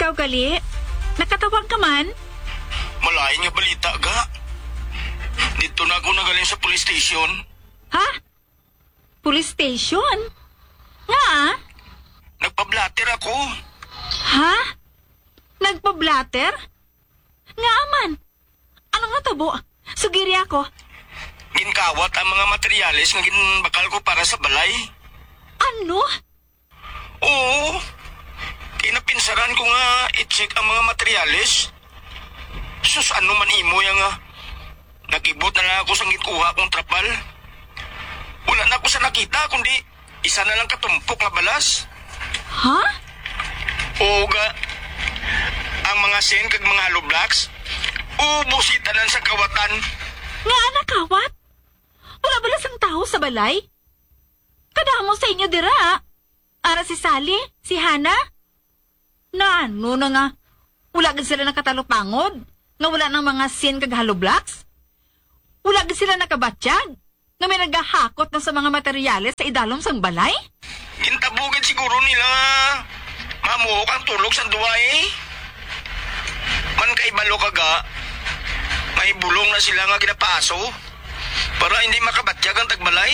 Ikaw, gali? Nakatawag ka man? Malain nga balita, ga. Dito na ako nagaling sa police station. Ha? Police station? Nga ah? Nagpablatter ako. Ha? Nagpa-blatter? Nga man. Ano nga tabo? Sugiri ako. Ginkawat ang mga materyales nga ginbakal ko para sa balay. Ano? Oo. Kinapinsaran ko nga i-check ang mga materyales. Sus, ano man imo yan nga. Nakibot na lang ako sa ngikuha kong trapal. Wala na ako sa nakita, kundi isa na lang katumpok nga balas. Ha? Oo ga. Ang mga sen kag mga hollow blocks, ubos kitanan sa kawatan. Nga anak kawat? Wala ba lasang tao sa balay? Kadamo sa inyo dira. Ara si Sally, si Hana. Na ano na nga. Wala gid sila nakatalupangod. Nga wala ng mga sin kag hollow blocks. Wala gid sila nakabatsyag. Nga may naghahakot na sa mga materyales sa idalom sang balay. Gintabugin siguro nila mamuhok ang tulog sa duwa eh. Man kay balo kaga, may bulong na sila nga ginapaso para hindi makabatyag ang tagbalay.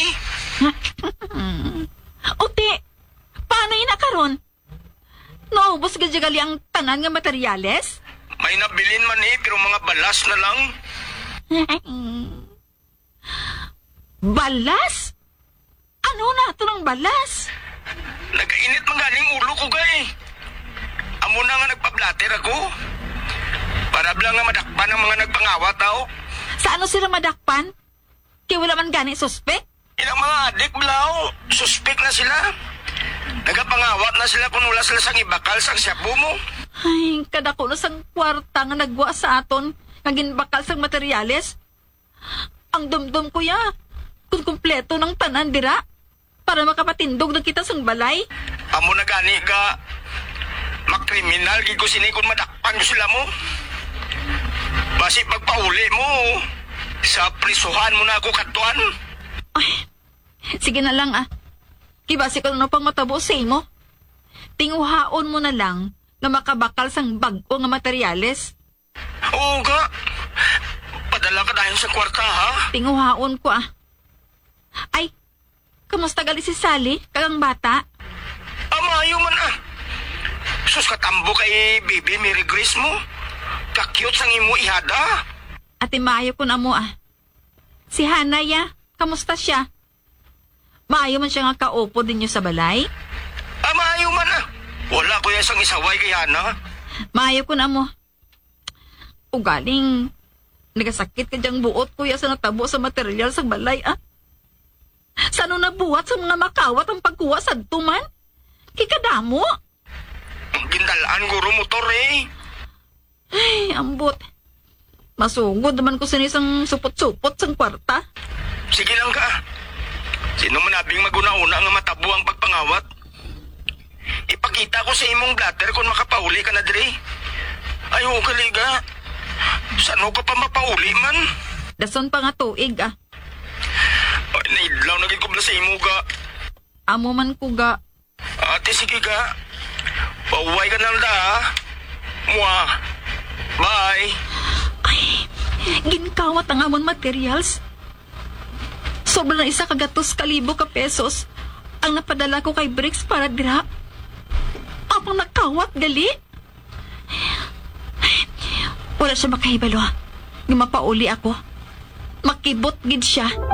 Uti, paano inakaron? Naubos gajagali ang tanan nga materyales? May nabilin man eh, pero mga balas na lang. Balas? Ano na ito ng balas? Nagainit man galing ulo ko gay. Amo na nga nagpablatter ako. Para lang nga madakpan ang mga nagpangawat tao. Sa ano sila madakpan? Kaya wala man gani suspek? Ilang mga adik blaw, suspect na sila. Nagapangawat na sila kung wala sila sang ibakal sang syabu mo. Ay, kadako na sang kwarta nga nagwa sa aton nga ginbakal sang materyales. Ang dumdum ko ya, kung kumpleto ng tanan dira, para makapatindog na kita sang balay. Amo na gani ka, makriminal gid ko sini kung madakpan ko sila mo. Basi pagpauli mo, sa prisuhan mo na ako katuan. Ay, sige na lang ah. Kibasi ko na pang matabo sa imo. Tinguhaon mo na lang na makabakal sang bag-o nga materyales. Oo ga, padala ka dahil sa kwarta ha. Tinguhaon ko ah. Ay, kamusta gali si Sally, kagang bata? Amayo man ah. Sus katambo kay Bibi Mary Grace mo. Kakyot sang imo ihada. Ate maayo ko na mo ah. Si Hanaya, kamusta siya? Maayo man siya nga kaupo din niyo sa balay? Amayo man ah. Wala ko yung isang isaway kay Hana. Maayo ko na mo. Ugaling, nagasakit ka diyang buot kuya sa natabo sa material sa balay ah. Sa ano nabuhat sa mga makawat ang pagkuha sa tuman? Kikadamo. Gindalaan guro motor eh. Ay, ambot. Masugod naman ko sa isang supot-supot sang kwarta. Sige lang ka. Sino man nabing maguna-una nga matabo ang pagpangawat? Ipakita ko sa imong blatter kung makapauli ka na diri. Ayaw kaliga. Saan ka pa mapauli man? Dason pa nga tuig ah. Ay, naidlaw na gid ko sa imo ga. Amo man ko ga. Ate, sige ka. Pauway ka na lang da ha. Mua. Bye. Ay, ginkawat ang amon materials. Sobra na 1,200 ka pesos ang napadala ko kay Bricks para dira. Apang nakawat, gali. Wala siya makahibalo. Nga mapauli ako. Makibot gid siya.